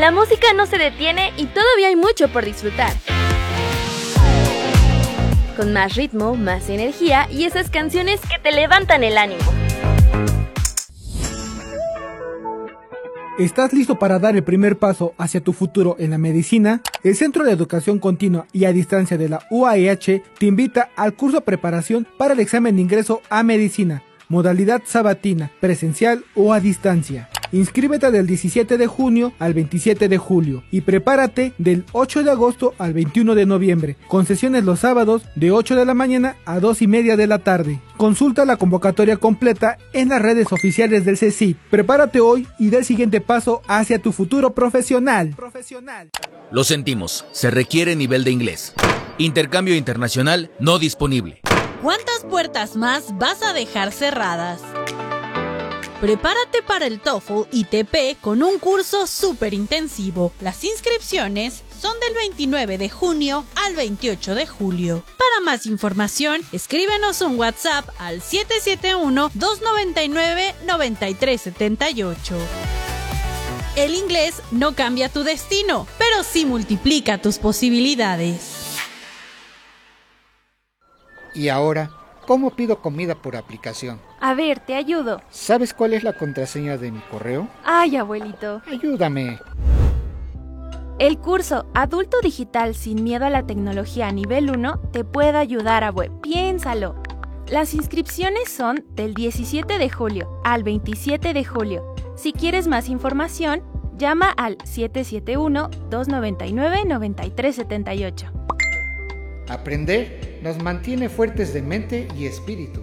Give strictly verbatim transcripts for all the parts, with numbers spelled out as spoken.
La música no se detiene y todavía hay mucho por disfrutar. Con más ritmo, más energía y esas canciones que te levantan el ánimo. ¿Estás listo para dar el primer paso hacia tu futuro en la medicina? El Centro de Educación Continua y a Distancia de la U A H te invita al curso Preparación para el examen de ingreso a medicina, modalidad sabatina, presencial o a distancia. Inscríbete del diecisiete de junio al veintisiete de julio y prepárate del ocho de agosto al veintiuno de noviembre, con sesiones los sábados de ocho de la mañana a dos y media de la tarde. Consulta la convocatoria completa en las redes oficiales del C E C I P. Prepárate hoy y da el siguiente paso hacia tu futuro profesional. profesional. Lo sentimos, se requiere nivel de inglés. Intercambio internacional no disponible. ¿Cuántas puertas más vas a dejar cerradas? Prepárate para el TOEFL I T P con un curso súper intensivo. Las inscripciones son del veintinueve de junio al veintiocho de julio. Para más información, escríbenos un WhatsApp al siete siete uno, dos nueve nueve, nueve tres siete ocho. El inglés no cambia tu destino, pero sí multiplica tus posibilidades. Y ahora, ¿cómo pido comida por aplicación? A ver, te ayudo. ¿Sabes cuál es la contraseña de mi correo? Ay, abuelito. Ayúdame. El curso Adulto Digital sin miedo a la tecnología nivel uno te puede ayudar, abue. Piénsalo. Las inscripciones son del diecisiete de julio al veintisiete de julio. Si quieres más información, llama al siete siete uno, dos nueve nueve, nueve tres siete ocho. Aprender nos mantiene fuertes de mente y espíritu.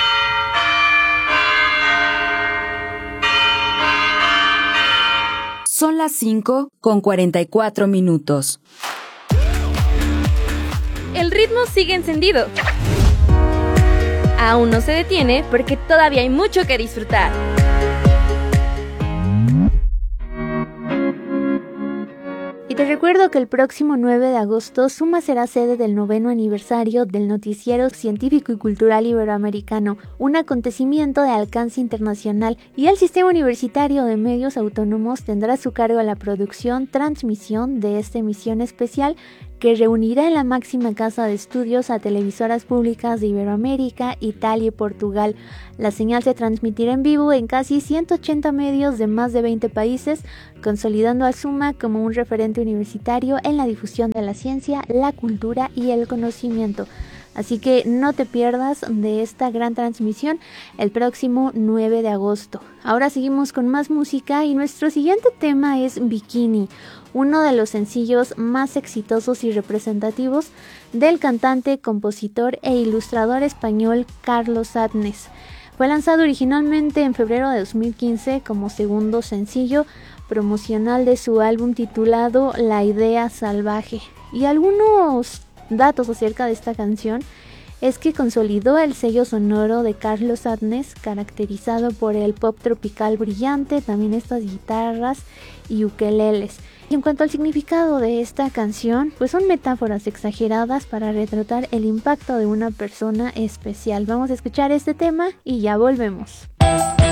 Son las cinco con cuarenta y cuatro minutos. El ritmo sigue encendido. Aún no se detiene porque todavía hay mucho que disfrutar. Y te recuerdo que el próximo nueve de agosto Suma será sede del noveno aniversario del Noticiero Científico y Cultural Iberoamericano, un acontecimiento de alcance internacional, y el Sistema Universitario de Medios Autónomos tendrá a su cargo la producción, transmisión de esta emisión especial que reunirá en la máxima casa de estudios a televisoras públicas de Iberoamérica, Italia y Portugal. La señal se transmitirá en vivo en casi ciento ochenta medios de más de veinte países, consolidando a Suma como un referente universitario en la difusión de la ciencia, la cultura y el conocimiento. Así que no te pierdas de esta gran transmisión el próximo nueve de agosto. Ahora seguimos con más música y nuestro siguiente tema es Bikini, uno de los sencillos más exitosos y representativos del cantante, compositor e ilustrador español Carlos Adnes. Fue lanzado originalmente en febrero de dos mil quince como segundo sencillo promocional de su álbum titulado La Idea Salvaje. Y algunos datos acerca de esta canción es que consolidó el sello sonoro de Carlos Adnes, caracterizado por el pop tropical brillante, también estas guitarras y ukeleles. Y en cuanto al significado de esta canción, pues son metáforas exageradas para retratar el impacto de una persona especial. Vamos a escuchar este tema y ya volvemos.